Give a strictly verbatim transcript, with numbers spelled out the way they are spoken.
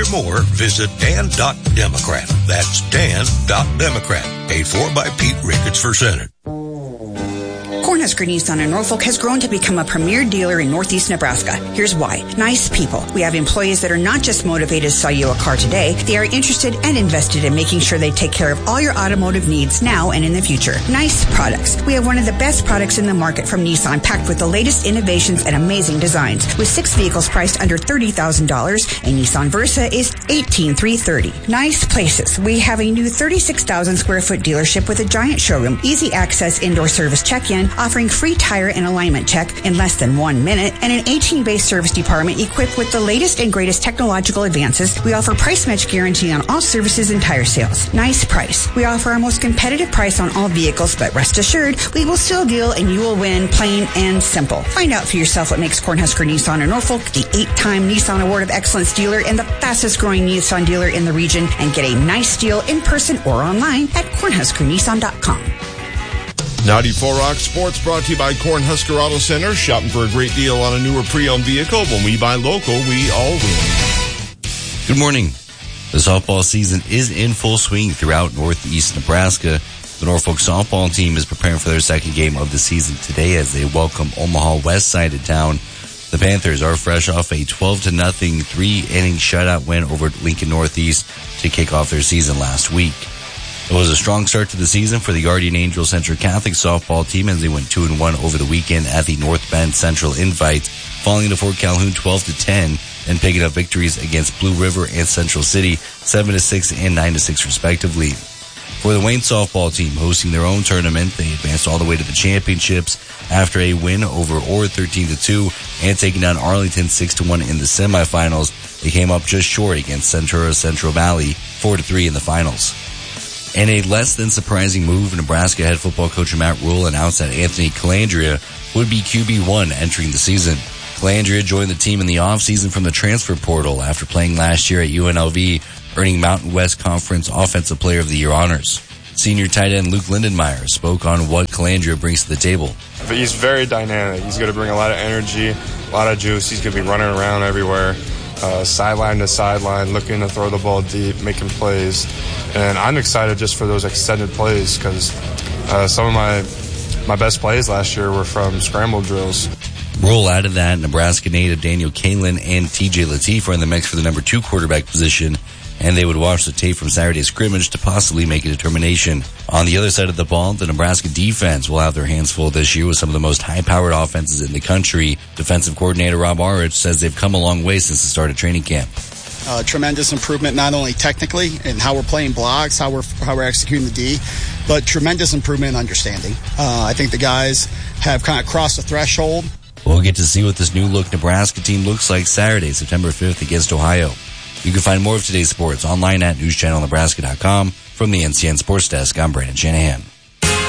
hear more, visit dan dot democrat. That's dan dot democrat. Paid for by Pete Ricketts for Senate. Cornhusker Nissan in Norfolk has grown to become a premier dealer in Northeast Nebraska. Here's why. Nice people. We have employees that are not just motivated to sell you a car today, they are interested and invested in making sure they take care of all your automotive needs now and in the future. Nice products. We have one of the best products in the market from Nissan, packed with the latest innovations and amazing designs. With six vehicles priced under thirty thousand dollars, a Nissan Versa is eighteen thousand three hundred thirty dollars. Nice places. We have a new thirty-six thousand square foot dealership with a giant showroom, easy access indoor service check-in, offering free tire and alignment check in less than one minute, and an eighteen-bay service department equipped with the latest and greatest technological advances. We offer price match guarantee on all services and tire sales. Nice price. We offer our most competitive price on all vehicles, but rest assured, we will still deal and you will win, plain and simple. Find out for yourself what makes Cornhusker Nissan in Norfolk the eight-time Nissan Award of Excellence dealer and the fastest-growing Nissan dealer in the region, and get a nice deal in person or online at cornhusker nissan dot com. ninety-four Rock Sports brought to you by Cornhusker Auto Center. Shopping for a great deal on a newer pre-owned vehicle. When we buy local, we all win. Good morning. The softball season is in full swing throughout northeast Nebraska. The Norfolk softball team is preparing for their second game of the season today as they welcome Omaha Westside to town. The Panthers are fresh off a twelve to nothing three-inning shutout win over Lincoln Northeast to kick off their season last week. It was a strong start to the season for the Guardian Angel Central Catholic softball team as they went two and one over the weekend at the North Bend Central Invite, falling to Fort Calhoun twelve to ten and picking up victories against Blue River and Central City seven to six and nine to six respectively. For the Wayne softball team hosting their own tournament, they advanced all the way to the championships after a win over Ord thirteen to two and taking down Arlington six to one in the semifinals. They came up just short against Centura Central Valley four to three in the finals. In a less than surprising move, Nebraska head football coach Matt Rule announced that Anthony Calandria would be Q B one entering the season. Calandria joined the team in the offseason from the transfer portal after playing last year at U N L V, earning Mountain West Conference Offensive Player of the Year honors. Senior tight end Luke Lindenmeyer spoke on what Calandria brings to the table. He's very dynamic. He's going to bring a lot of energy, a lot of juice. He's going to be running around everywhere. Uh, sideline to sideline, looking to throw the ball deep, making plays. And I'm excited just for those extended plays because uh, some of my my best plays last year were from scramble drills. Rule added that Nebraska native Daniel Kalin and T J Lateef are in the mix for the number two quarterback position, and they would watch the tape from Saturday's scrimmage to possibly make a determination. On the other side of the ball, the Nebraska defense will have their hands full this year with some of the most high-powered offenses in the country. Defensive coordinator Rob Arich says they've come a long way since the start of training camp. Uh, tremendous improvement, not only technically in how we're playing blocks, how we're how we're executing the D, but tremendous improvement in understanding. Uh, I think the guys have kind of crossed the threshold. We'll get to see what this new look Nebraska team looks like Saturday, September fifth against Ohio. You can find more of today's sports online at news channel nebraska dot com. From the N C N Sports Desk, I'm Brandon Shanahan.